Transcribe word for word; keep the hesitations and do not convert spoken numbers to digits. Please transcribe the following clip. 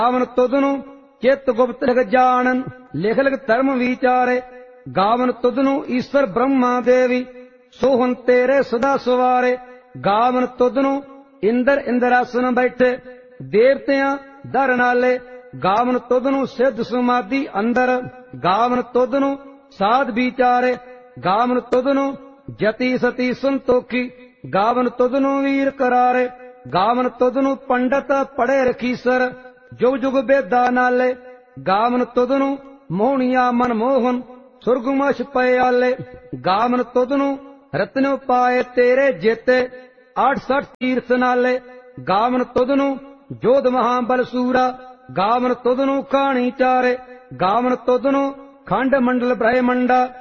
ਗਾਵਨ ਤੁਧਨੂੰ ਚਿਤ ਗੁਪਤ ਲਿਖ ਜਾਣਨ, ਲਿਖ ਲਿਖ ਧਰਮ ਵਿਚਾਰੇ। ਗਾਵਨ ਤੁਧਨੂੰ ਈਸ਼ਵਰ ਬ੍ਰਹਮਾ ਦੇਵੀ, ਸੋਹਣ ਤੇਰੇ ਸਦਾ ਸਵਾਰੇ। ਗਾਵਨ ਤੁਧਨੂੰ ਇੰਦਰ ਇੰਦਰਾਸਨ ਬੈਠੇ, ਦੇਵਤਿਆਂ ਦਰ ਨਾਲੇ। ਗਾਵਨ ਤੁਧਨੂੰ ਸਿੱਧ ਸਮਾਧੀ ਅੰਦਰ, ਗਾਵਨ ਤੁਧਨੂੰ ਸਾਧ ਵਿਚਾਰੇ। ਗਾਵਨ ਤੁਧਨੂੰ ਜਤੀ ਸਤੀ ਸੰਤੋਖੀ, ਗਾਵਨ ਤੁਧਨੂੰ ਵੀਰ ਕਰਾਰੇ। ਗਾਵਨ ਤੁਧਨੂੰ ਪੰਡਤ ਪੜ੍ਹੇ ਰਖੀਸਰ, ਜੁਗ ਜੁਗ ਬੇਦਾ ਨਾਲੇ। ਗਾਵਨ ਤੁਧਨੂੰ ਮੋਹਣੀਆ ਮਨਮੋਹਨ, ਸੁਰਗੁਮਸ਼ ਪਏ ਆਲੇ। ਗਾਵਨ ਤੁਧਨੂੰ ਰਤਨੋ ਪਾਏ ਤੇਰੇ ਜੇਤੇ, ਆਠ ਸਠ ਤੀਰਥ ਨਾਲੇ। ਗਾਵਨ ਤੁਧਨੂੰ ਜੋਧ ਮਹਾਬਲ ਸੂਰਾ, ਗਾਵਨ ਤੁਧਨੂੰ ਖਾਣੀ ਚਾਰੇ। ਗਾਵਨ ਤੁਧਨੂੰ ਖੰਡ ਮੰਡਲ ਬ੍ਰਹਮੰਡਾ,